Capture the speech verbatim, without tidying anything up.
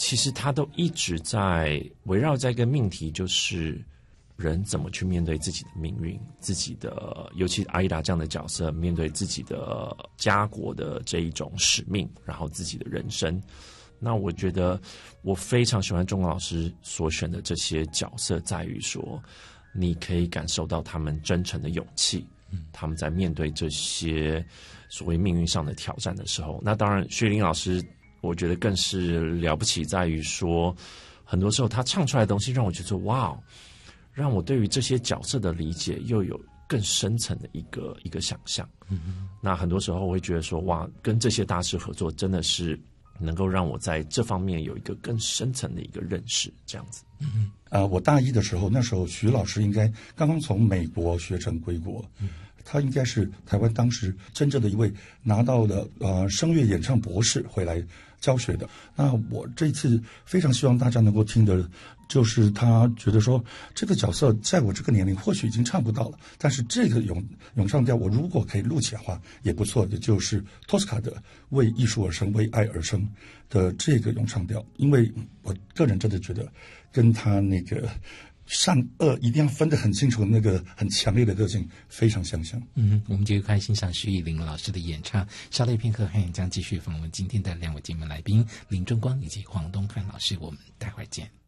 其实他都一直在围绕在一个命题，就是人怎么去面对自己的命运，自己的，尤其阿依达这样的角色，面对自己的家国的这一种使命，然后自己的人生。那我觉得我非常喜欢钟老师所选的这些角色，在于说你可以感受到他们真诚的勇气，嗯，他们在面对这些所谓命运上的挑战的时候。那当然薛林老师我觉得更是了不起，在于说很多时候他唱出来的东西让我觉得哇，让我对于这些角色的理解又有更深层的一个一个想象。嗯，那很多时候我会觉得说哇，跟这些大师合作真的是能够让我在这方面有一个更深层的一个认识，这样子。 嗯，啊、呃，我大一的时候，那时候徐老师应该刚刚从美国学成归国，嗯，他应该是台湾当时真正的一位拿到了呃声乐演唱博士回来教学的。那我这次非常希望大家能够听的，就是他觉得说这个角色在我这个年龄或许已经唱不到了，但是这个咏咏唱调我如果可以录起来的话也不错，也就是托斯卡的为艺术而生为爱而生的这个咏唱调。因为我个人真的觉得跟他那个善恶一定要分得很清楚的那个很强烈的个性非常相像。 嗯，我们就快欣赏徐艺林老师的演唱。稍待片刻，汉将继续访问今天的两位节目来宾林中光以及黄东汉老师，我们待会儿见。